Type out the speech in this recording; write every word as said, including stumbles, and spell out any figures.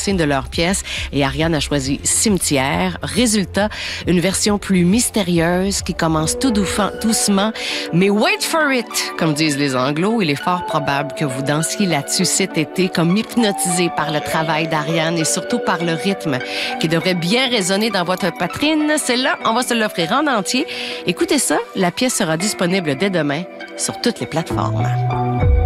signe de leur pièce et Ariane a choisi Cimetière. Résultat, une version plus mystérieuse qui commence tout doucement, doucement, mais wait for it, comme disent les Anglos. Il est fort probable que vous dansiez là-dessus cet été comme hypnotisé par le travail d'Ariane et surtout par le rythme qui devrait bien résonner dans votre poitrine. C'est là, on va se l'offrir en entier. Écoutez ça, la pièce sera disponible dès demain sur toutes les plateformes.